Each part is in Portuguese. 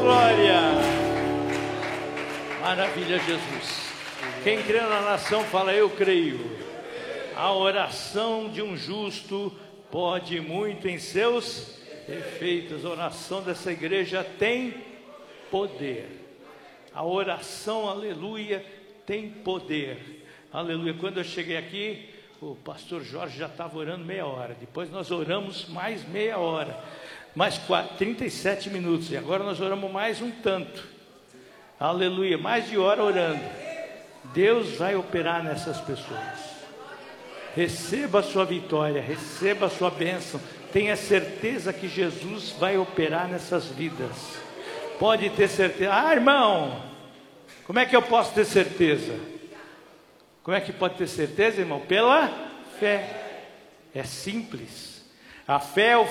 glória! Maravilha, Jesus. Quem crê na nação fala, eu creio. A oração de um justo pode muito em seus efeitos. A oração dessa igreja tem poder. A oração, aleluia, tem poder. Aleluia. Quando eu cheguei aqui, o pastor Jorge já estava orando meia hora. Depois nós oramos mais meia hora. Mais 37 minutos. E agora nós oramos mais um tanto. Aleluia. Mais de hora orando. Deus vai operar nessas pessoas. Receba a sua vitória, receba a sua bênção. Tenha certeza que Jesus vai operar nessas vidas. Pode ter certeza. Ah, irmão, como é que eu posso ter certeza? Como é que pode ter certeza, irmão? Pela fé. É simples. A fé é o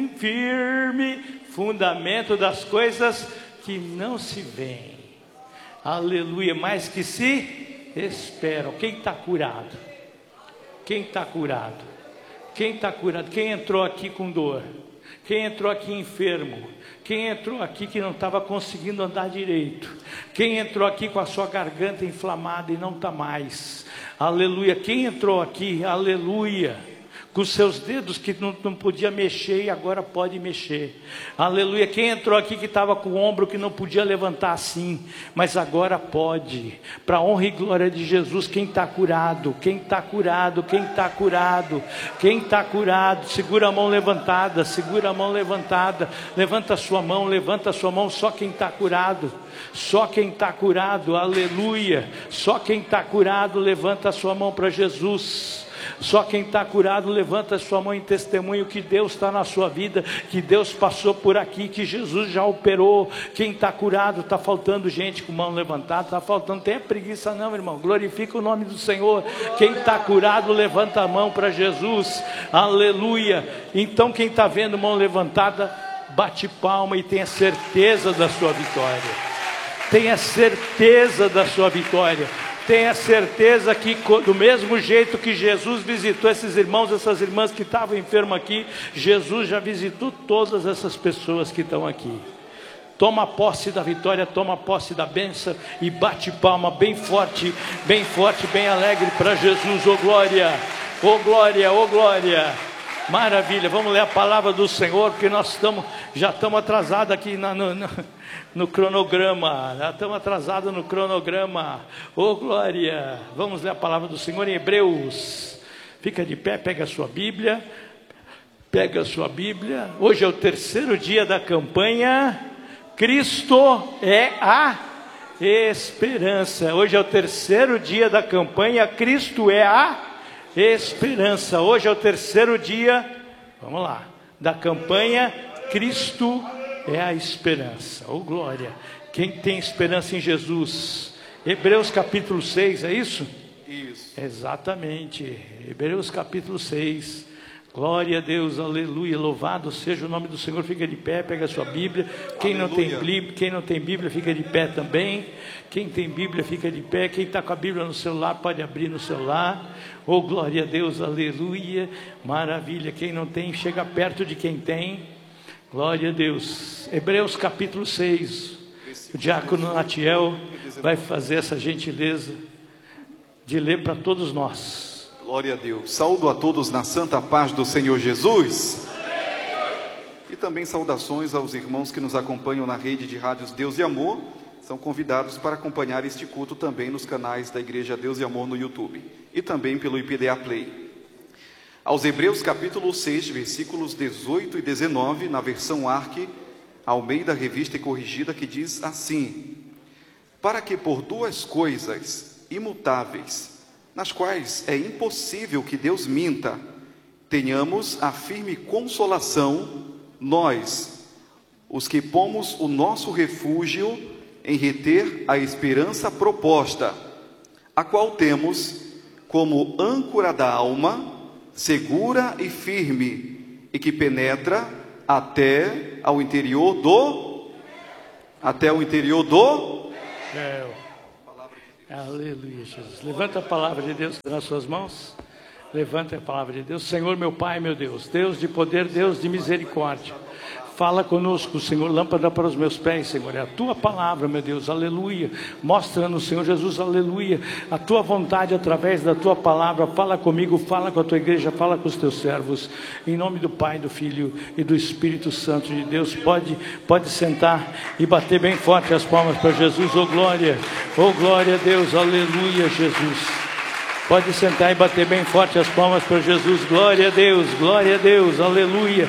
firme fundamento das coisas que não se veem. Aleluia, mas que se esperam. Quem está curado? Quem está curado? Quem está curado? Quem entrou aqui com dor? Quem entrou aqui enfermo? Quem entrou aqui que não estava conseguindo andar direito? Quem entrou aqui com a sua garganta inflamada e não está mais? Aleluia. Quem entrou aqui, aleluia, com seus dedos que não podia mexer e agora pode mexer. Aleluia. Quem entrou aqui que estava com o ombro que não podia levantar assim, mas agora pode. Para a honra e glória de Jesus. Quem está curado? Quem está curado? Quem está curado? Quem está curado? Segura a mão levantada, segura a mão levantada. Levanta a sua mão, levanta a sua mão. Só quem está curado. Só quem está curado, aleluia. Só quem está curado, levanta a sua mão para Jesus. Só quem está curado, levanta a sua mão em testemunho que Deus está na sua vida, que Deus passou por aqui, que Jesus já operou. Quem está curado, está faltando gente com mão levantada, está faltando, tem preguiça não, irmão, glorifica o nome do Senhor. Quem está curado, levanta a mão para Jesus, aleluia. Então quem está vendo mão levantada, bate palma e tenha certeza da sua vitória. Tenha certeza da sua vitória. Tenha certeza que do mesmo jeito que Jesus visitou esses irmãos, essas irmãs que estavam enfermas aqui, Jesus já visitou todas essas pessoas que estão aqui. Toma posse da vitória, toma posse da bênção e bate palma bem forte, bem alegre para Jesus. Oh glória, oh glória, oh glória. Maravilha, vamos ler a palavra do Senhor, porque nós já estamos atrasados aqui no cronograma. Já estamos atrasados no cronograma. Oh glória, vamos ler a palavra do Senhor em Hebreus. Fica de pé, pega a sua Bíblia. Pega a sua Bíblia. Hoje é o terceiro dia da campanha Cristo é a esperança. Hoje é o terceiro dia da campanha Cristo é a esperança. Hoje é o terceiro dia, vamos lá, da campanha Cristo é a esperança. Oh glória. Quem tem esperança em Jesus? Hebreus capítulo 6, é isso? Isso. Exatamente. Hebreus capítulo 6. Glória a Deus, aleluia, louvado seja o nome do Senhor. Fica de pé, pega a sua Bíblia. Quem não tem Bíblia, fica de pé também. Quem tem Bíblia, fica de pé. Quem está com a Bíblia no celular, pode abrir no celular. Oh, glória a Deus, aleluia, maravilha. Quem não tem, chega perto de quem tem. Glória a Deus. Hebreus capítulo 6. O diácono Natiel vai fazer essa gentileza de ler para todos nós. Glória a Deus. Saúdo a todos na santa paz do Senhor Jesus. E também saudações aos irmãos que nos acompanham na rede de rádios Deus e Amor. São convidados para acompanhar este culto também nos canais da Igreja Deus e Amor no YouTube. E também pelo IPDA Play. Aos Hebreus capítulo 6, versículos 18 e 19, na versão ARC, Almeida Revista e Corrigida, que diz assim: para que por duas coisas imutáveis, nas quais é impossível que Deus minta, tenhamos a firme consolação, nós, os que pomos o nosso refúgio em reter a esperança proposta, a qual temos como âncora da alma, segura e firme, e que penetra até ao interior do céu. Aleluia, Jesus. Levanta a palavra de Deus nas suas mãos. Levanta a palavra de Deus. Senhor, meu Pai, meu Deus, Deus de poder, Deus de misericórdia. Fala conosco, Senhor, lâmpada para os meus pés, Senhor, é a tua palavra, meu Deus, aleluia. Mostra-nos, Senhor Jesus, aleluia, a tua vontade através da tua palavra. Fala comigo, fala com a tua igreja, fala com os teus servos, em nome do Pai, do Filho e do Espírito Santo de Deus. Pode sentar e bater bem forte as palmas para Jesus. Oh glória a Deus, aleluia, Jesus. Pode sentar e bater bem forte as palmas para Jesus. Glória a Deus, aleluia.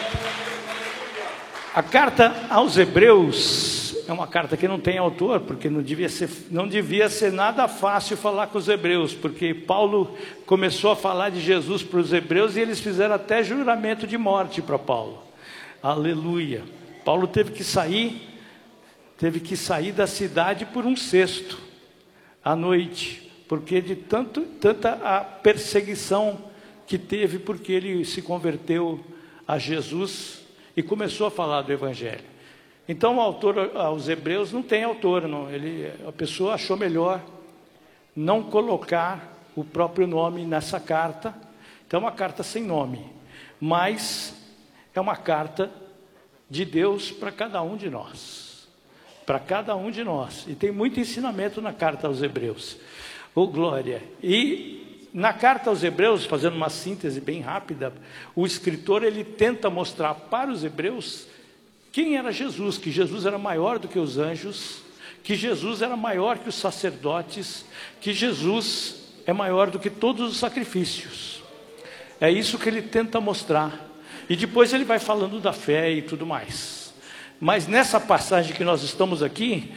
A carta aos Hebreus é uma carta que não tem autor, porque não devia ser nada fácil falar com os hebreus, porque Paulo começou a falar de Jesus para os hebreus e eles fizeram até juramento de morte para Paulo. Aleluia. Paulo teve que sair da cidade por um cesto à noite, porque de tanta a perseguição que teve, porque ele se converteu a Jesus e começou a falar do Evangelho. Então o autor aos Hebreus não tem autor, não. A pessoa achou melhor não colocar o próprio nome nessa carta. Então é uma carta sem nome, mas é uma carta de Deus para cada um de nós. Para cada um de nós. E tem muito ensinamento na carta aos Hebreus. Oh glória! E na carta aos Hebreus, fazendo uma síntese bem rápida, o escritor ele tenta mostrar para os hebreus quem era Jesus, que Jesus era maior do que os anjos, que Jesus era maior que os sacerdotes, que Jesus é maior do que todos os sacrifícios. É isso que ele tenta mostrar. E depois ele vai falando da fé e tudo mais. Mas nessa passagem que nós estamos aqui,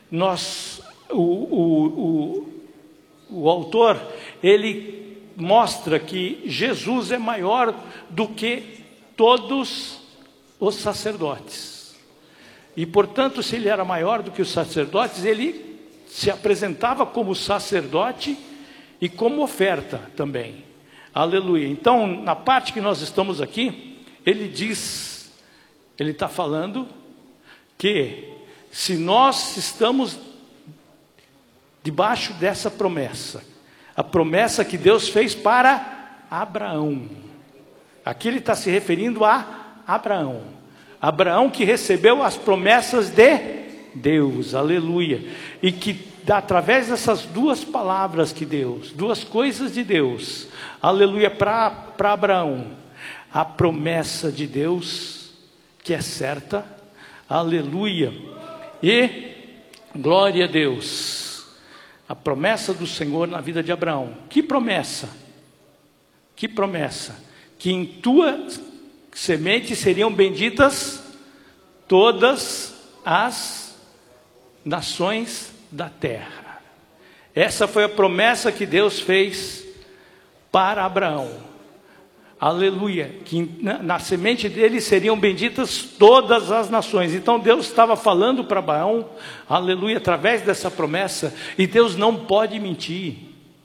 o autor, ele mostra que Jesus é maior do que todos os sacerdotes. E, portanto, se ele era maior do que os sacerdotes, ele se apresentava como sacerdote e como oferta também. Aleluia. Então, na parte que nós estamos aqui, ele está falando que se nós estamos debaixo dessa promessa, a promessa que Deus fez para Abraão. Aqui ele está se referindo a Abraão. Abraão que recebeu as promessas de Deus, aleluia. E que através dessas duas palavras que Deus, duas coisas de Deus, aleluia, para Abraão, a promessa de Deus, que é certa, aleluia, e glória a Deus. A promessa do Senhor na vida de Abraão. Que promessa? Que promessa? Que em tua semente seriam benditas todas as nações da terra. Essa foi a promessa que Deus fez para Abraão. Aleluia, que na semente dele seriam benditas todas as nações. Então Deus estava falando para Abraão, aleluia, através dessa promessa. E Deus não pode mentir.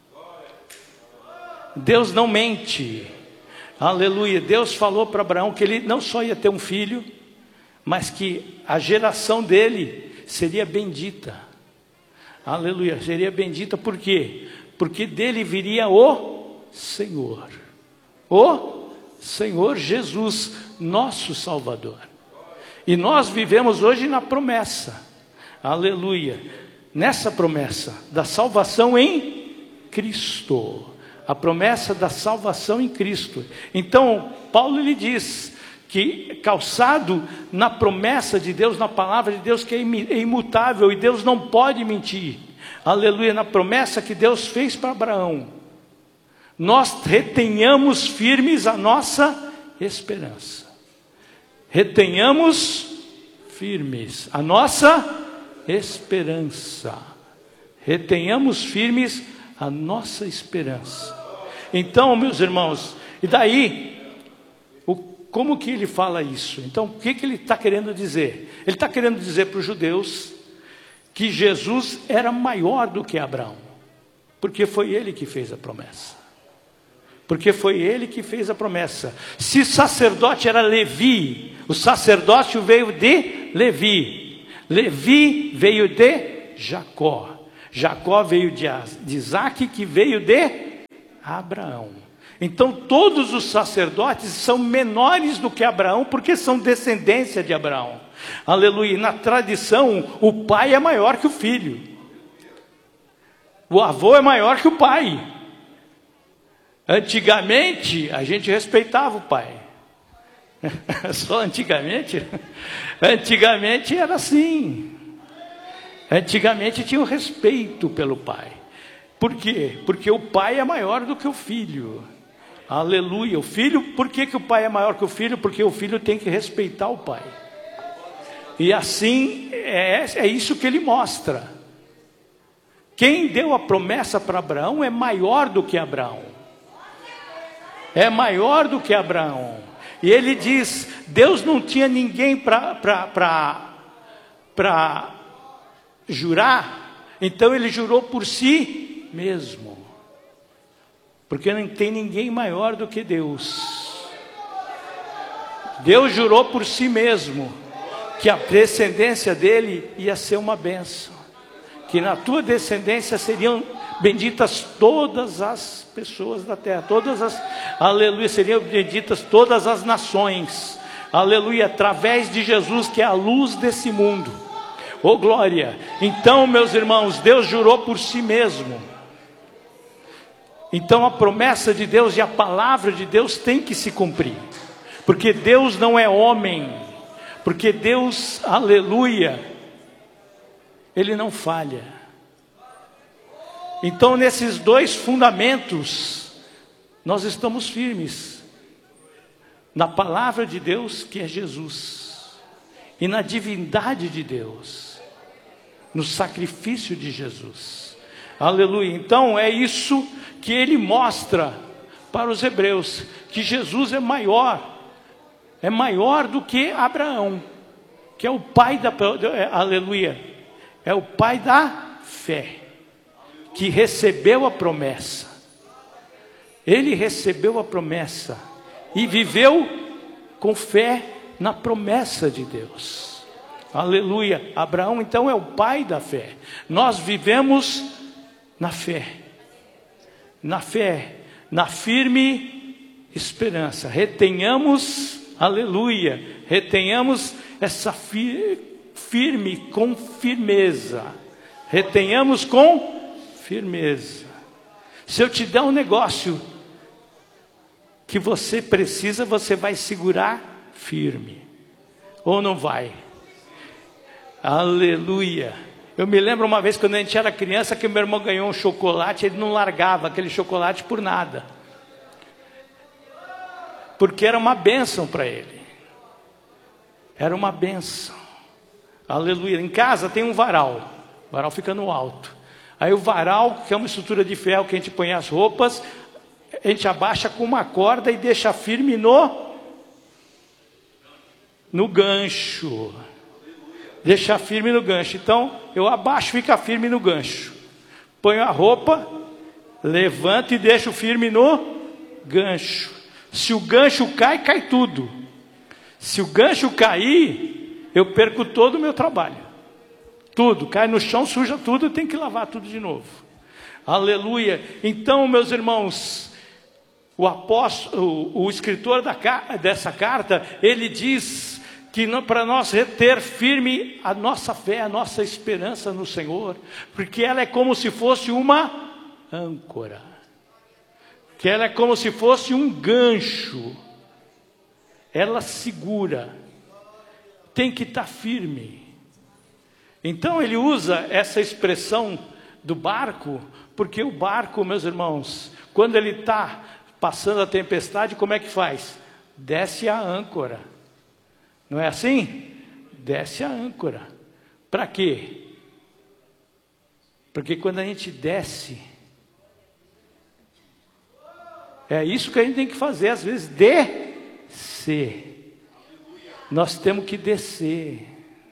Deus não mente. Aleluia, Deus falou para Abraão que ele não só ia ter um filho, mas que a geração dele seria bendita. Aleluia, seria bendita por quê? Porque dele viria o Senhor. O Senhor Jesus, nosso Salvador. E nós vivemos hoje na promessa, aleluia, nessa promessa da salvação em Cristo. A promessa da salvação em Cristo. Então, Paulo lhe diz que calçado na promessa de Deus, na palavra de Deus, que é imutável e Deus não pode mentir. Aleluia, na promessa que Deus fez para Abraão. Nós retenhamos firmes a nossa esperança. Retenhamos firmes a nossa esperança. Retenhamos firmes a nossa esperança. Então, meus irmãos, e daí, como que ele fala isso? Então, o que ele está querendo dizer? Ele está querendo dizer para os judeus que Jesus era maior do que Abraão, porque foi ele que fez a promessa. Porque foi ele que fez a promessa. Se sacerdote era Levi, o sacerdócio veio de Levi. Levi veio de Jacó. Jacó veio de Isaac, que veio de Abraão. Então todos os sacerdotes são menores do que Abraão, porque são descendência de Abraão. Aleluia. E na tradição, o pai é maior que o filho. O avô é maior que o pai. Antigamente, a gente respeitava o pai. Só antigamente? Antigamente era assim. Antigamente tinha um respeito pelo pai. Por quê? Porque o pai é maior do que o filho. Aleluia. O filho, por que o pai é maior que o filho? Porque o filho tem que respeitar o pai. E assim, é isso que ele mostra. Quem deu a promessa para Abraão é maior do que Abraão. É maior do que Abraão. E ele diz, Deus não tinha ninguém para jurar, então ele jurou por si mesmo. Porque não tem ninguém maior do que Deus. Deus jurou por si mesmo que a descendência dele ia ser uma bênção. Que na tua descendência seriam benditas todas as pessoas da terra. Aleluia, seriam benditas todas as nações. Aleluia, através de Jesus, que é a luz desse mundo. Oh glória. Então, meus irmãos, Deus jurou por si mesmo. Então a promessa de Deus e a palavra de Deus tem que se cumprir. Porque Deus não é homem. Porque Deus, aleluia, Ele não falha. Então nesses dois fundamentos, nós estamos firmes. Na palavra de Deus, que é Jesus. E na divindade de Deus. No sacrifício de Jesus. Aleluia. Então é isso que ele mostra para os hebreus. Que Jesus é maior. É maior do que Abraão. Que é o pai da... aleluia. É o pai da fé. Que recebeu a promessa. Ele recebeu a promessa. E viveu com fé na promessa de Deus. Aleluia. Abraão então é o pai da fé. Nós vivemos na fé. Na fé. Na firme esperança. Retenhamos, aleluia. Retenhamos essa firme com firmeza. Retenhamos com firmeza. Se eu te der um negócio que você precisa, você vai segurar firme. Ou não vai? Aleluia. Eu me lembro uma vez quando a gente era criança que meu irmão ganhou um chocolate, ele não largava aquele chocolate por nada. Porque era uma bênção para ele. Era uma bênção. Aleluia. Em casa tem um varal. O varal fica no alto. Aí o varal, que é uma estrutura de ferro que a gente põe as roupas, a gente abaixa com uma corda e deixa firme no gancho. Deixa firme no gancho. Então, eu abaixo, fica firme no gancho. Ponho a roupa, levanto e deixo firme no gancho. Se o gancho cai, cai tudo. Se o gancho cair, eu perco todo o meu trabalho. Tudo, cai no chão, suja tudo, eu tenho que lavar tudo de novo. Aleluia. Então, meus irmãos, o escritor dessa carta, ele diz que para nós reter firme a nossa fé, a nossa esperança no Senhor, porque ela é como se fosse uma âncora, que ela é como se fosse um gancho, ela segura, tem que estar firme. Então ele usa essa expressão do barco, porque o barco, meus irmãos, quando ele está passando a tempestade, como é que faz? Desce a âncora. Não é assim? Desce a âncora. Para quê? Porque quando a gente desce, é isso que a gente tem que fazer, às vezes, descer. Nós temos que descer.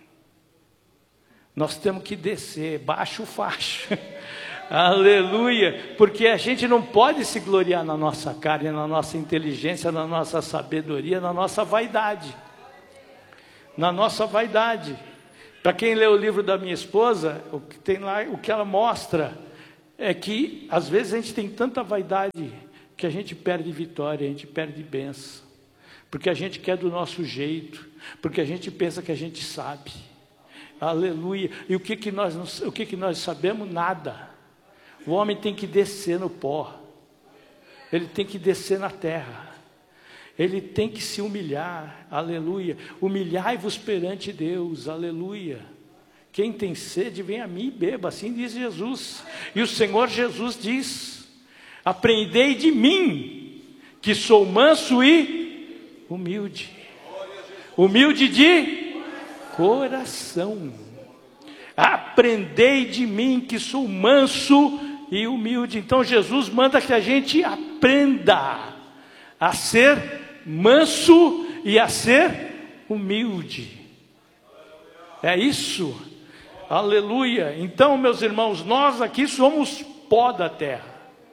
Nós temos que descer, baixa o facho. Aleluia. Porque a gente não pode se gloriar na nossa carne, na nossa inteligência, na nossa sabedoria, na nossa vaidade. Na nossa vaidade. Para quem lê o livro da minha esposa, o que tem lá, o que ela mostra é que às vezes a gente tem tanta vaidade que a gente perde vitória, a gente perde bênção, porque a gente quer do nosso jeito, porque a gente pensa que a gente sabe. Aleluia. E o que nós sabemos? Nada. O homem tem que descer no pó, ele tem que descer na terra, ele tem que se humilhar. Aleluia. Humilhai-vos perante Deus. Aleluia. Quem tem sede, vem a mim e beba, assim diz Jesus. E o Senhor Jesus diz: aprendei de mim, que sou manso e humilde. Humilde de coração. Aprendei de mim, que sou manso e humilde. Então Jesus manda que a gente aprenda a ser manso e a ser humilde. É isso. Aleluia. Então, meus irmãos, nós aqui somos pó da terra.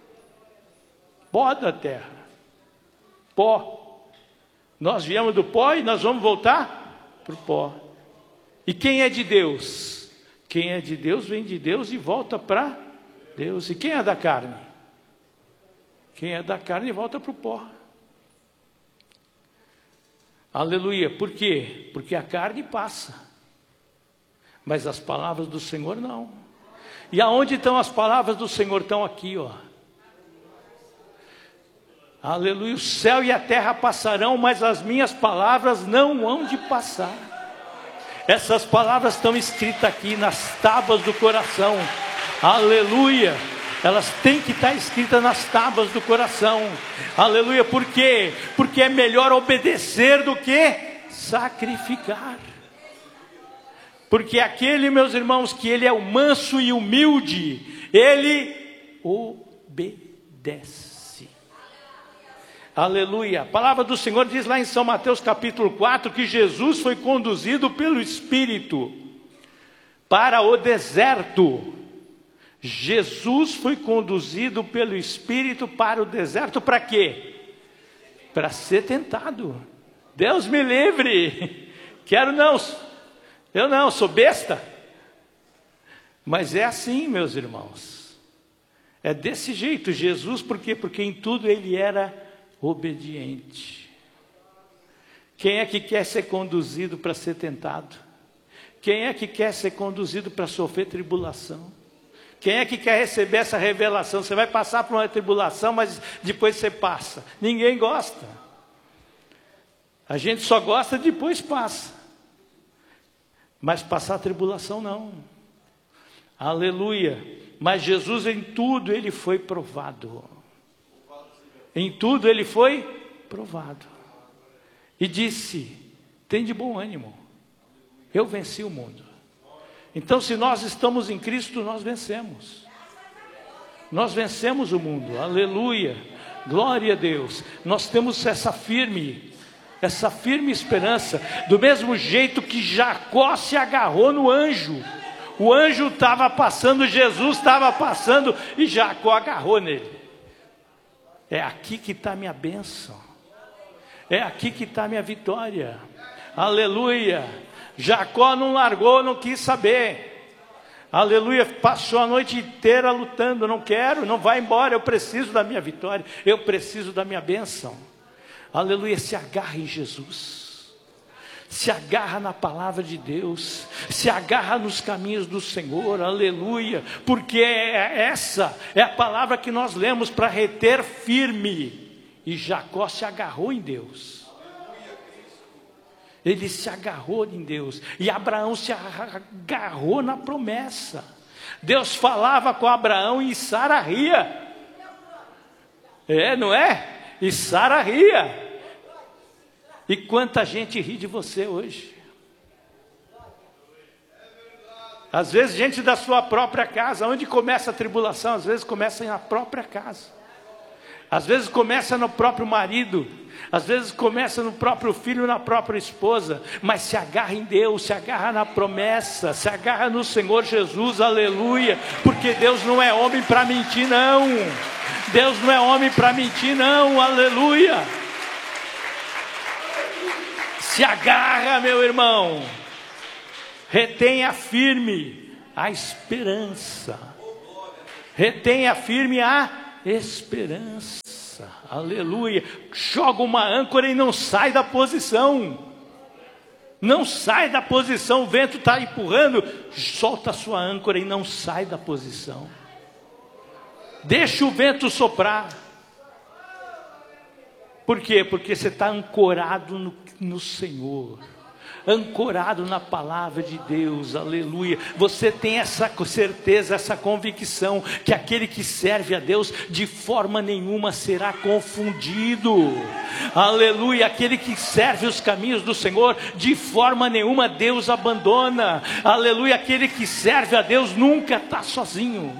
Pó da terra. Pó. Nós viemos do pó e nós vamos voltar para o pó. E quem é de Deus? Quem é de Deus vem de Deus e volta para Deus. E quem é da carne? Quem é da carne volta para o pó. Aleluia. Por quê? Porque a carne passa, mas as palavras do Senhor não. E aonde estão as palavras do Senhor? Estão aqui, ó. Aleluia. O céu e a terra passarão, mas as minhas palavras não hão de passar. Essas palavras estão escritas aqui nas tábuas do coração. Aleluia. Elas têm que estar escritas nas tábuas do coração. Aleluia. Por quê? Porque é melhor obedecer do que sacrificar. Porque aquele, meus irmãos, que ele é o manso e humilde, ele obedece. Aleluia. A palavra do Senhor diz lá em São Mateus capítulo 4, que Jesus foi conduzido pelo Espírito para o deserto. Jesus foi conduzido pelo Espírito para o deserto, para quê? Para ser tentado. Deus me livre. Quero não. Eu não, sou besta. Mas é assim, meus irmãos. É desse jeito. Jesus, por quê? Porque em tudo ele era obediente. Quem é que quer ser conduzido para ser tentado? Quem é que quer ser conduzido para sofrer tribulação? Quem é que quer receber essa revelação? Você vai passar por uma tribulação, mas depois você passa. Ninguém gosta. A gente só gosta depois passa. Mas passar a tribulação não. Aleluia. Mas Jesus em tudo ele foi provado. Em tudo ele foi provado. E disse: tem de bom ânimo. Eu venci o mundo. Então, se nós estamos em Cristo, nós vencemos. Nós vencemos o mundo. Aleluia. Glória a Deus. Nós temos essa firme esperança, do mesmo jeito que Jacó se agarrou no anjo. O anjo estava passando, Jesus estava passando e Jacó agarrou nele. É aqui que está a minha bênção, é aqui que está a minha vitória. Aleluia. Jacó não largou, não quis saber. Aleluia. Passou a noite inteira lutando. Não quero, não vai embora, eu preciso da minha vitória, eu preciso da minha bênção. Aleluia. Se agarra em Jesus, se agarra na palavra de Deus, se agarra nos caminhos do Senhor. Aleluia. Porque essa é a palavra que nós lemos para reter firme. E Jacó se agarrou em Deus. Ele se agarrou em Deus. E Abraão se agarrou na promessa. Deus falava com Abraão e Sara ria. Não é? E Sara ria. E quanta gente ri de você hoje. Às vezes gente da sua própria casa. Onde começa a tribulação? Às vezes começa na própria casa. Às vezes começa no próprio marido. Às vezes começa no próprio filho, na própria esposa. Mas se agarra em Deus, se agarra na promessa, se agarra no Senhor Jesus. Aleluia. Porque Deus não é homem para mentir, não. Deus não é homem para mentir, não. Aleluia. Se agarra, meu irmão. Retenha firme a esperança. Retenha firme a esperança. promessa. Aleluia. Joga uma âncora e não sai da posição. Não sai da posição, o vento está empurrando, solta a sua âncora e não sai da posição. Deixa o vento soprar. Por quê? Porque você está ancorado no Senhor, ancorado na palavra de Deus, aleluia. Você tem essa certeza, essa convicção, que aquele que serve a Deus, de forma nenhuma será confundido, aleluia. Aquele que serve os caminhos do Senhor, de forma nenhuma Deus abandona, aleluia. Aquele que serve a Deus nunca está sozinho.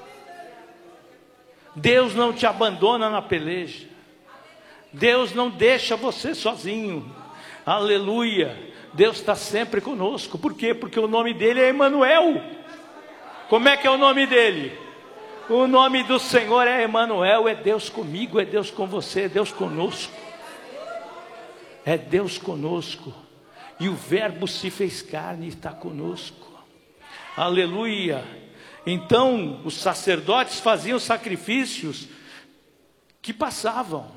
Deus não te abandona na peleja, Deus não deixa você sozinho, aleluia. Deus está sempre conosco. Por quê? Porque o nome dele é Emanuel. Como é que é o nome dele? O nome do Senhor é Emanuel. É Deus comigo, é Deus com você, é Deus conosco. É Deus conosco. E o verbo se fez carne e está conosco. Aleluia. Então os sacerdotes faziam sacrifícios que passavam,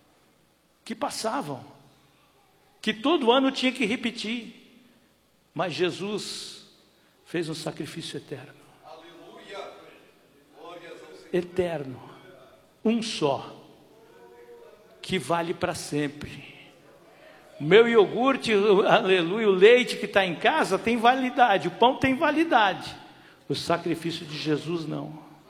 que todo ano tinha que repetir, mas Jesus fez um sacrifício eterno. Aleluia. Eterno, um só, que vale para sempre. O meu iogurte, aleluia, o leite que está em casa tem validade, o pão tem validade, o sacrifício de Jesus não.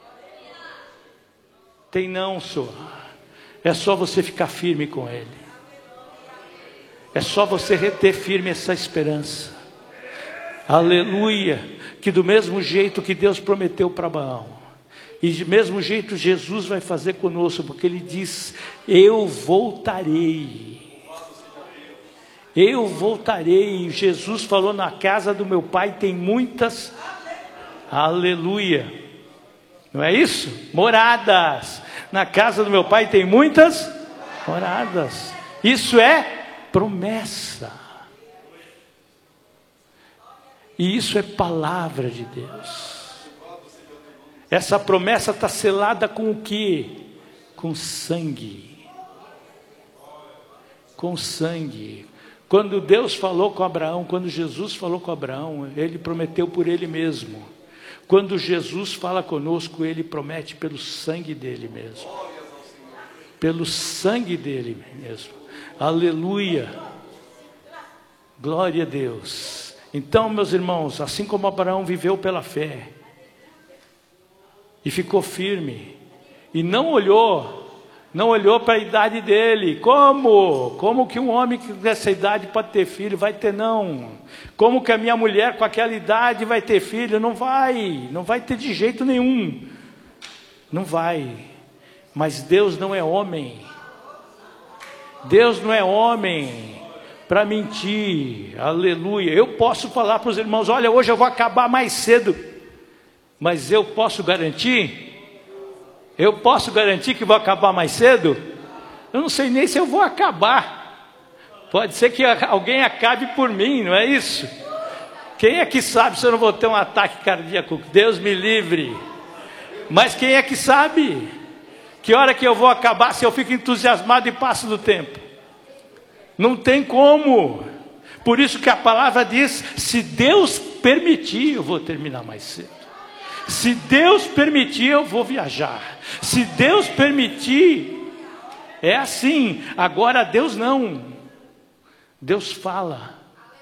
Tem não, senhor. É só você ficar firme com ele. É só você reter firme essa esperança. Aleluia. Que do mesmo jeito que Deus prometeu para Abraão, e do mesmo jeito Jesus vai fazer conosco, porque ele diz: eu voltarei. Eu voltarei. Jesus falou: na casa do meu pai tem muitas, aleluia, não é isso? Moradas. Na casa do meu pai tem muitas moradas. Isso é promessa. E isso é palavra de Deus. Essa promessa está selada com o quê? Com sangue. Com sangue. Quando Deus falou com Abraão, quando Jesus falou com Abraão, ele prometeu por ele mesmo. Quando Jesus fala conosco, ele promete pelo sangue dele mesmo. Pelo sangue dele mesmo. Aleluia. Glória a Deus. Então, meus irmãos, assim como Abraão viveu pela fé e ficou firme, e não olhou para a idade dele. Como que um homem dessa idade pode ter filho? Vai ter não. Como que a minha mulher com aquela idade vai ter filho? Não vai ter de jeito nenhum. Não vai. Mas Deus não é homem. Deus não é homem para mentir. Aleluia. Eu posso falar para os irmãos: olha, hoje eu vou acabar mais cedo. Mas eu posso garantir? Eu posso garantir que vou acabar mais cedo? Eu não sei nem se eu vou acabar. Pode ser que alguém acabe por mim, não é isso? Quem é que sabe se eu não vou ter um ataque cardíaco? Deus me livre. Mas quem é que sabe? Que hora que eu vou acabar se eu fico entusiasmado e passo do tempo? Não tem como. Por isso que a palavra diz: se Deus permitir, eu vou terminar mais cedo. Se Deus permitir, eu vou viajar. Se Deus permitir, é assim. Agora Deus não. Deus fala.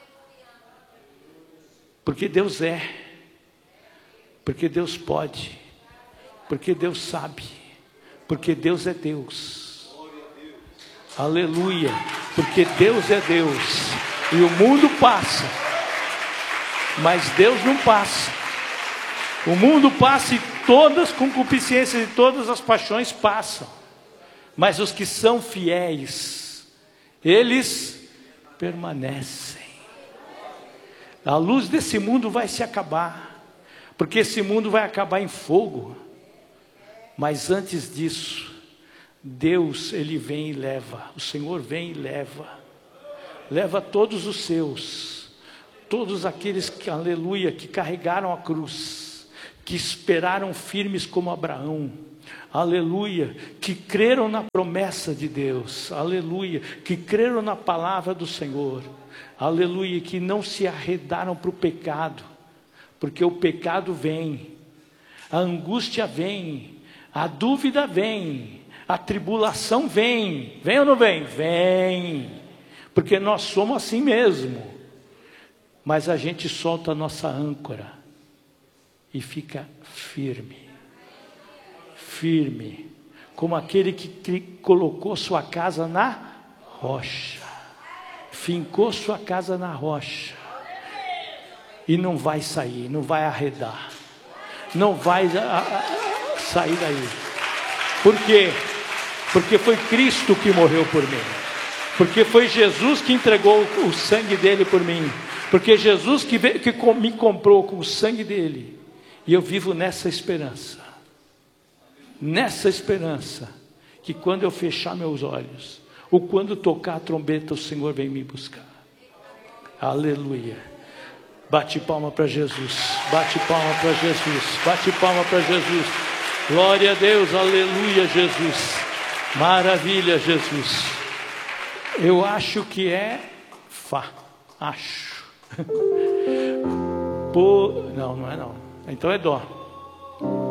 Porque Deus é. Porque Deus pode. Porque Deus sabe. Porque Deus é Deus. Aleluia. Porque Deus é Deus. E o mundo passa, mas Deus não passa. O mundo passa e todas as concupiscências e todas as paixões passam. Mas os que são fiéis, eles permanecem. A luz desse mundo vai se acabar, porque esse mundo vai acabar em fogo. Mas antes disso, Deus, Ele vem e leva. O Senhor vem e leva. Leva todos os seus. Todos aqueles que, aleluia, que carregaram a cruz. Que esperaram firmes como Abraão. aleluia, que creram na promessa de Deus, aleluia, que creram na palavra do Senhor, aleluia, que não se arredaram para o pecado, porque o pecado vem, a angústia vem, a dúvida vem, a tribulação vem, vem ou não vem? Vem, porque nós somos assim mesmo, mas a gente solta a nossa âncora e fica firme, firme, como aquele que colocou sua casa na rocha, fincou sua casa na rocha, e não vai sair, não vai arredar, não vai sair daí. Por quê? Porque foi Cristo que morreu por mim, porque foi Jesus que entregou o sangue dele por mim, porque Jesus que me comprou com o sangue dele, e eu vivo nessa esperança, que quando eu fechar meus olhos, ou quando tocar a trombeta, o Senhor vem me buscar. Aleluia. Bate palma para Jesus, bate palma para Jesus, bate palma para Jesus. Glória a Deus, aleluia, Jesus. Maravilha, Jesus. Eu acho que é Fá, acho. Não, não é não. Então é Dó.